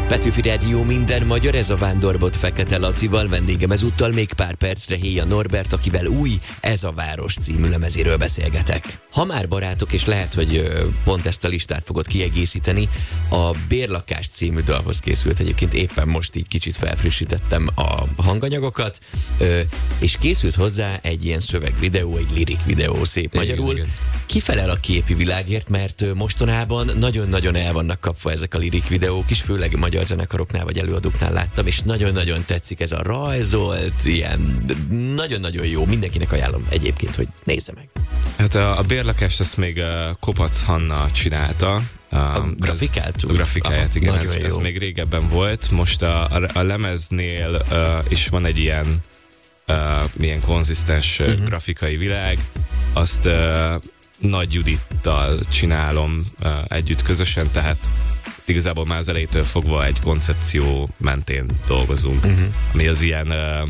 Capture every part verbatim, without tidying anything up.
Petőfi Rádió minden magyar, ez a Vándorbot Fekete Lacival, vendégem ezúttal még pár percre Héja Norbert, akivel új Ez a város című lemezéről beszélgetek. Ha már barátok, és lehet, hogy pont ezt a listát fogod kiegészíteni, a Bérlakás című dalhoz készült, egyébként éppen most így kicsit felfrissítettem a hanganyagokat, és készült hozzá egy ilyen szövegvideó, egy lirik videó, szép magyarul. Igen, igen. Ki felel a képi világért, mert mostanában nagyon-nagyon el vannak kapva ezek a lirik videók is, főleg magyar zenekaroknál vagy előadóknál láttam, és nagyon-nagyon tetszik ez a rajzolt, ilyen nagyon-nagyon jó, mindenkinek ajánlom egyébként, hogy nézze meg. Hát a, a Bérlakást ezt még uh, Kopac Hanna csinálta. A, a grafikát? A grafikáját, igen, ez, ez még régebben volt. Most a, a, a lemeznél uh, is van egy ilyen uh, ilyen konzisztens uh-huh. grafikai világ, azt uh, Nagy Judittal csinálom uh, együtt közösen, tehát igazából már az elejétől fogva egy koncepció mentén dolgozunk, uh-huh. ami az ilyen uh,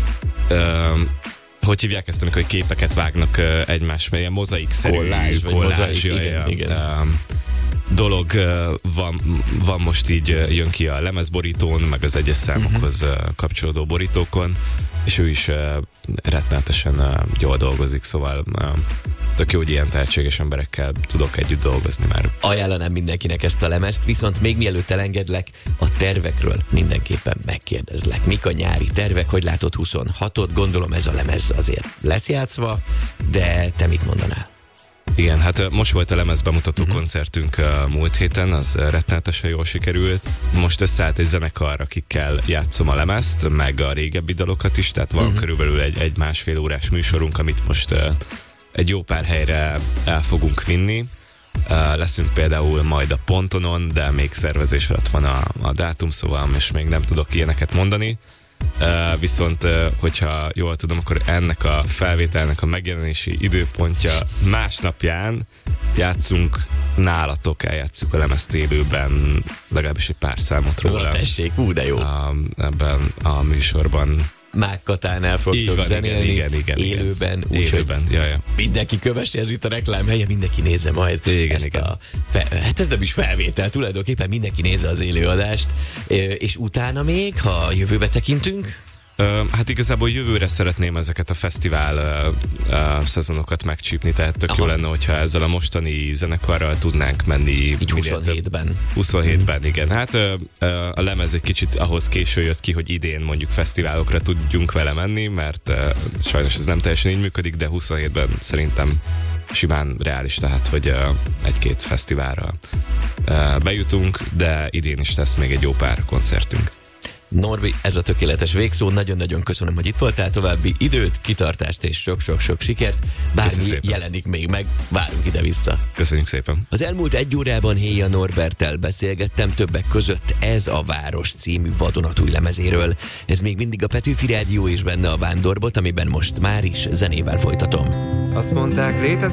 uh, hogy hívják ezt, amikor képeket vágnak uh, egymás, ilyen mozaikszerű kollázs, kollázs igen, igen, igen. Uh, dolog uh, van, van most így, uh, jön ki a lemezborítón, meg az egyes számokhoz uh, kapcsolódó borítókon, és ő is uh, rettenetesen uh, jól dolgozik, szóval uh, tök jó, hogy ilyen tehetséges emberekkel tudok együtt dolgozni már. Ajánlanám mindenkinek ezt a lemezt, viszont még mielőtt elengedlek, a tervekről mindenképpen megkérdezlek. Mik a nyári tervek, hogy látod huszonhatot? Gondolom ez a lemez azért lesz játszva, de te mit mondanál? Igen, hát most volt a lemez bemutató uh-huh. koncertünk uh, múlt héten, az rettenetesen jól sikerült. Most összeállt egy zenekar, akikkel játszom a lemezt, meg a régebbi dalokat is, tehát van uh-huh. körülbelül egy, egy másfél órás műsorunk, amit most uh, egy jó pár helyre el fogunk vinni. Uh, leszünk például majd a Pontonon, de még szervezés alatt van a, a dátum, szóval most még nem tudok ilyeneket mondani. Uh, viszont, uh, hogyha jól tudom, akkor ennek a felvételnek a megjelenési időpontja másnapján játszunk nálatok, eljátszuk a lemezt élőben, legalábbis egy pár számot róla. Tessék, ú, de jó. A, ebben a műsorban. Mákkatánál fogtok van, zenélni, igen, igen, élőben, igen. Élőben, ja, ja. Mindenki kövesse, ez itt a reklám helye, mindenki nézze majd igen, ezt igen. a... Fe, hát ez nem is felvétel, tulajdonképpen mindenki nézze az élőadást, és utána még, ha jövőbe tekintünk... Uh, hát igazából jövőre szeretném ezeket a fesztivál uh, uh, szezonokat megcsípni, tehát tök Aha. jó lenne, hogyha ezzel a mostani zenekarral tudnánk menni. Így huszonhétben. huszonhétben, mm. igen. Hát uh, uh, a lemez egy kicsit ahhoz késő jött ki, hogy idén mondjuk fesztiválokra tudjunk vele menni, mert uh, sajnos ez nem teljesen így működik, de huszonhétben szerintem simán reális, tehát, hogy uh, egy-két fesztiválra uh, bejutunk, de idén is lesz még egy jó pár koncertünk. Norbi, ez a tökéletes végszó, nagyon-nagyon köszönöm, hogy itt voltál, további időt, kitartást és sok-sok-sok sikert, bármi jelenik még meg, várunk ide-vissza. Köszönjük szépen. Az elmúlt egy órában Héja Norberttel beszélgettem, többek között Ez a város című vadonatúj lemezéről. Ez még mindig a Petőfi Rádió és benne a Vándorbot, amiben most már is zenével folytatom. Azt mondták, létezik